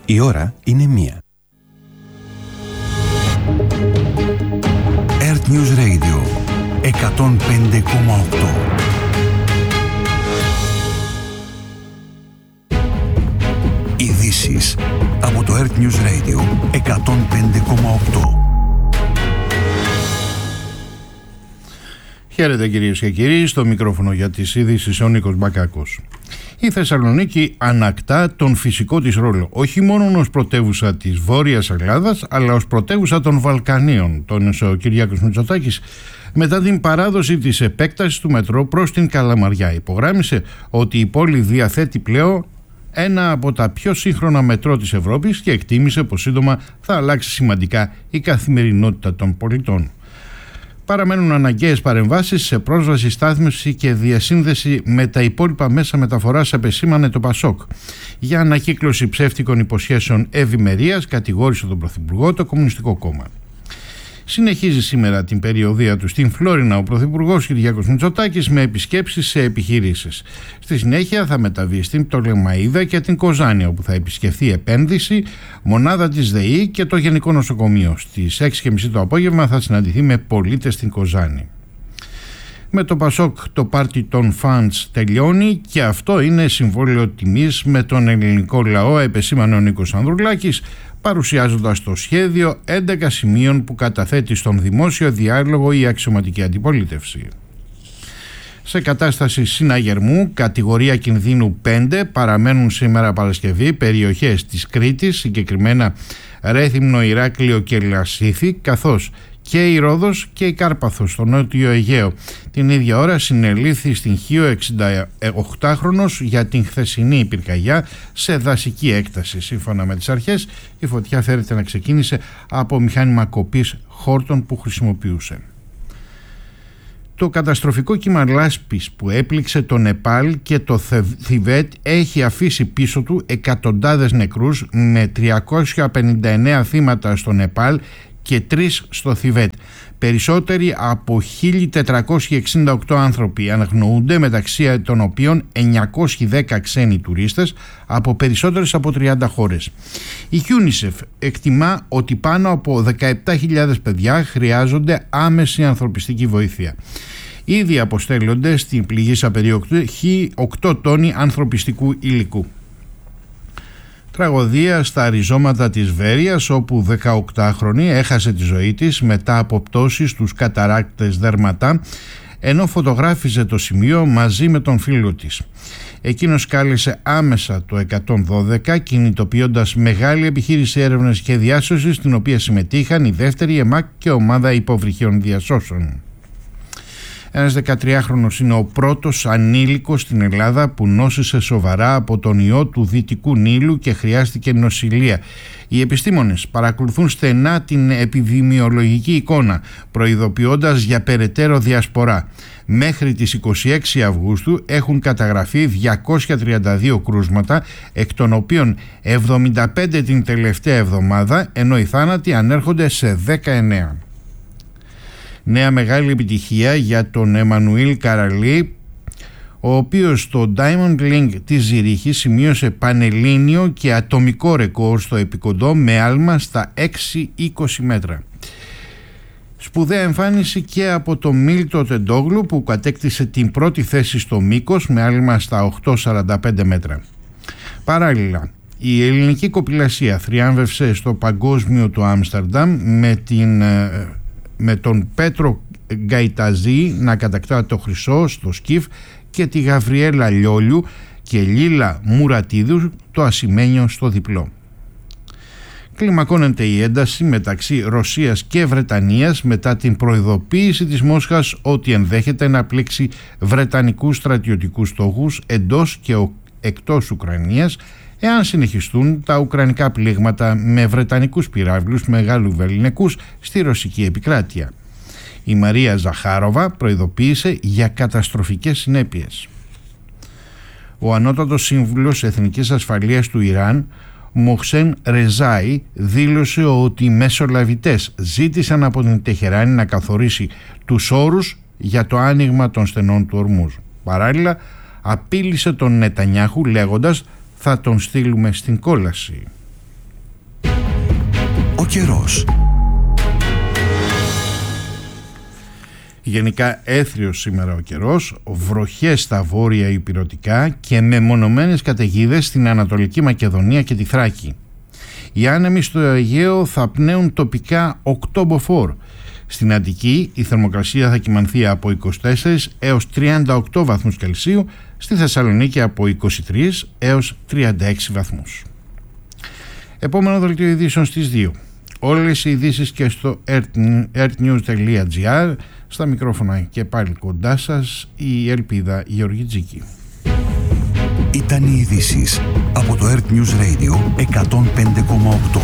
Η ώρα είναι 1. Earth News Radio 105,8. Ειδήσεις από το Earth News Radio 105,8. Χαίρετε κυρίες και κύριοι, στο μικρόφωνο για τις ειδήσεις ο Νίκος Μπακάκος. Η Θεσσαλονίκη ανακτά τον φυσικό της ρόλο, όχι μόνο ως πρωτεύουσα της Βόρειας Ελλάδας, αλλά ως πρωτεύουσα των Βαλκανίων, τόνισε ο Κυριάκος Μητσοτάκης μετά την παράδοση της επέκτασης του μετρό προς την Καλαμαριά. Υπογράμμισε ότι η πόλη διαθέτει πλέον ένα από τα πιο σύγχρονα μετρό της Ευρώπης και εκτίμησε πως σύντομα θα αλλάξει σημαντικά η καθημερινότητα των πολιτών. Παραμένουν αναγκαίες παρεμβάσεις σε πρόσβαση, στάθμευση και διασύνδεση με τα υπόλοιπα μέσα μεταφοράς, επεσήμανε το ΠΑΣΟΚ. Για ανακύκλωση ψεύτικων υποσχέσεων ευημερίας κατηγόρησε τον Πρωθυπουργό το Κομμουνιστικό Κόμμα. Συνεχίζει σήμερα την περιοδεία του στην Φλόρινα ο Πρωθυπουργός Κυριάκος Μητσοτάκης με επισκέψεις σε επιχειρήσεις. Στη συνέχεια θα μεταβεί στην Πτολεμαΐδα και την Κοζάνη, όπου θα επισκεφθεί επένδυση, μονάδα της ΔΕΗ και το Γενικό Νοσοκομείο. Στις 6.30 το απόγευμα θα συναντηθεί με πολίτες στην Κοζάνη. Με το ΠΑΣΟΚ το πάρτι των φαντς τελειώνει και αυτό είναι συμβόλαιο τιμής με τον ελληνικό λαό, επεσήμανε ο Νίκος Ανδρουλάκης, παρουσιάζοντας το σχέδιο 11 σημείων που καταθέτει στον δημόσιο διάλογο η αξιωματική αντιπολίτευση. Σε κατάσταση συναγερμού, κατηγορία κινδύνου 5, παραμένουν σήμερα Παρασκευή περιοχές της Κρήτης, συγκεκριμένα Ρέθυμνο, Ηράκλειο και Λασίθι, καθώς και η Ρόδος και η Κάρπαθος στο νότιο Αιγαίο. Την ίδια ώρα συνελήφθη στην Χίο 68χρονος για την χθεσινή πυρκαγιά σε δασική έκταση. Σύμφωνα με τις αρχές, η φωτιά φέρεται να ξεκίνησε από μηχάνημα κοπής χόρτων που χρησιμοποιούσε. Το καταστροφικό κύμα λάσπης που έπληξε το Νεπάλ και το Θιβέτ έχει αφήσει πίσω του εκατοντάδες νεκρούς, με 359 θύματα στο Νεπάλ και 3 στο Θιβέτ. Περισσότεροι από 1.468 άνθρωποι αναγνωούνται, μεταξύ των οποίων 910 ξένοι τουρίστες από περισσότερες από 30 χώρες. Η UNICEF εκτιμά ότι πάνω από 17.000 παιδιά χρειάζονται άμεση ανθρωπιστική βοήθεια. Ήδη αποστέλλονται στην πληγήσα περιοχή 8 τόνοι ανθρωπιστικού υλικού. Τραγωδία στα ριζώματα της Βέρειας, όπου 18χρονη έχασε τη ζωή της μετά από πτώσεις στους καταράκτες Δέρματα, ενώ φωτογράφιζε το σημείο μαζί με τον φίλο της. Εκείνος κάλεσε άμεσα το 112, κινητοποιώντας μεγάλη επιχείρηση έρευνας και διάσωσης, στην οποία συμμετείχαν η δεύτερη ΕΜΑΚ και ομάδα υποβρυχίων διασώσεων. Ένας 13χρονος είναι ο πρώτος ανήλικος στην Ελλάδα που νόσησε σοβαρά από τον ιό του Δυτικού Νείλου και χρειάστηκε νοσηλεία. Οι επιστήμονες παρακολουθούν στενά την επιδημιολογική εικόνα, προειδοποιώντας για περαιτέρω διασπορά. Μέχρι τις 26 Αυγούστου έχουν καταγραφεί 232 κρούσματα, εκ των οποίων 75 την τελευταία εβδομάδα, ενώ οι θάνατοι ανέρχονται σε 19. Νέα μεγάλη επιτυχία για τον Εμμανουήλ Καραλή, ο οποίος στο Diamond League της Ζηρίχης σημείωσε πανελλήνιο και ατομικό ρεκόρ στο επικοντό με άλμα στα 6,20 μέτρα. Σπουδαία εμφάνιση και από τον Μίλτο Τεντόγλου, που κατέκτησε την πρώτη θέση στο μήκος με άλμα στα 8,45 μέτρα. Παράλληλα, η ελληνική κοπηλασία θριάμβευσε στο παγκόσμιο του Άμστερνταμ με τον Πέτρο Γκαϊταζή να κατακτά το χρυσό στο σκιφ και τη Γαβριέλα Λιόλιου και Λίλα Μουρατίδου το ασημένιο στο διπλό. Κλιμακώνεται η ένταση μεταξύ Ρωσίας και Βρετανίας μετά την προειδοποίηση της Μόσχας ότι ενδέχεται να πλήξει βρετανικούς στρατιωτικούς στόχους εντός και εκτός Ουκρανίας, εάν συνεχιστούν τα ουκρανικά πλήγματα με βρετανικούς πυράβλους μεγάλου βεληνικούς στη ρωσική επικράτεια. Η Μαρία Ζαχάροβα προειδοποίησε για καταστροφικές συνέπειες. Ο ανώτατος σύμβουλος Εθνικής Ασφαλείας του Ιράν, Μοχσέν Ρεζάι, δήλωσε ότι οι μεσολαβητές ζήτησαν από την Τεχεράνη να καθορίσει τους όρους για το άνοιγμα των στενών του Ορμούζ. Παράλληλα, απείλησε τον Νετανιάχου λέγοντας «θα τον στείλουμε στην κόλαση». Ο καιρός. Γενικά έθριος σήμερα ο καιρός, βροχές στα βόρεια ηπειρωτικά και μεμονωμένες καταιγίδες στην Ανατολική Μακεδονία και τη Θράκη. Οι άνεμοι στο Αιγαίο θα πνέουν τοπικά 8 μποφόρ. Στην Αττική η θερμοκρασία θα κυμανθεί από 24 έως 38 βαθμούς Κελσίου, στη Θεσσαλονίκη από 23 έως 36 βαθμούς. Επόμενο δελτίο ειδήσεων στις 2. Όλες οι ειδήσεις και στο earthnews.gr. Στα μικρόφωνα και πάλι κοντά σας η Ελπίδα Γεωργιτζίκη. Ήταν οι ειδήσεις από το Earth News Radio 105,8.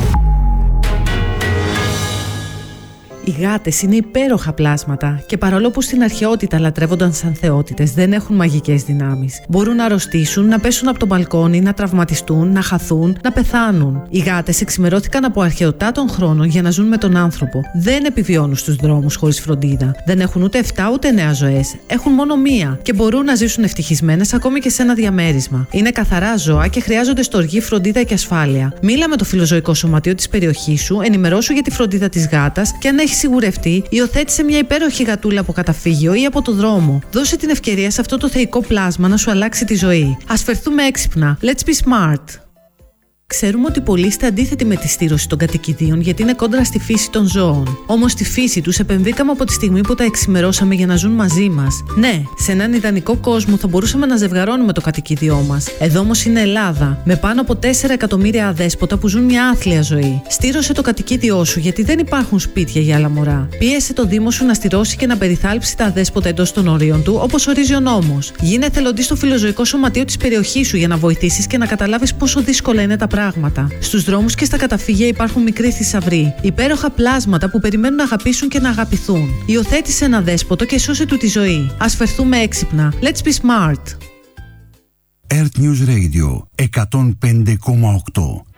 Οι γάτες είναι υπέροχα πλάσματα και παρόλο που στην αρχαιότητα λατρεύονταν σαν θεότητες, δεν έχουν μαγικές δυνάμεις. Μπορούν να αρρωστήσουν, να πέσουν από το μπαλκόνι, να τραυματιστούν, να χαθούν, να πεθάνουν. Οι γάτες εξημερώθηκαν από αρχαιοτά των χρόνων για να ζουν με τον άνθρωπο. Δεν επιβιώνουν στους δρόμους χωρίς φροντίδα. Δεν έχουν ούτε 7 ούτε 9 ζωές. Έχουν μόνο μία και μπορούν να ζήσουν ευτυχισμένες ακόμη και σε ένα διαμέρισμα. Είναι καθαρά ζώα και χρειάζονται στοργή, φροντίδα και ασφάλεια. Μίλα με το φιλοζωικό σωματείο της περιοχής σου, ενημερώσου για τη φροντίδα της γάτας και αν έχει σιγουρευτεί, υιοθέτησε μια υπέροχη γατούλα από καταφύγιο ή από το δρόμο. Δώσε την ευκαιρία σε αυτό το θεϊκό πλάσμα να σου αλλάξει τη ζωή. Ας φερθούμε έξυπνα. Let's be smart. Ξέρουμε ότι πολλοί είστε αντίθετοι με τη στήρωση των κατοικιδίων γιατί είναι κόντρα στη φύση των ζώων. Όμως στη φύση τους επεμβήκαμε από τη στιγμή που τα εξημερώσαμε για να ζουν μαζί μας. Ναι, σε έναν ιδανικό κόσμο θα μπορούσαμε να ζευγαρώνουμε το κατοικίδιό μας. Εδώ όμως είναι Ελλάδα, με πάνω από 4 εκατομμύρια αδέσποτα που ζουν μια άθλια ζωή. Στήρωσε το κατοικίδιό σου γιατί δεν υπάρχουν σπίτια για άλλα μωρά. Πίεσε το Δήμο σου να στηρώσει και να περιθάλψει τα αδέσποτα εντός των ορίων του, όπως ορίζει ο νόμος. Γίνε εθελοντής στο φιλοζωικό σωματείο της περιοχής σου για να βοηθήσεις και να καταλάβεις πόσο δύσκολα είναι τα πράγματα. Στους δρόμους και στα καταφύγια υπάρχουν μικροί θησαυροί, υπέροχα πλάσματα που περιμένουν να αγαπήσουν και να αγαπηθούν. Υιοθέτησε ένα δέσποτο και σώσε του τη ζωή. Ας φερθούμε έξυπνα. Let's be smart. Earth News Radio 105,8.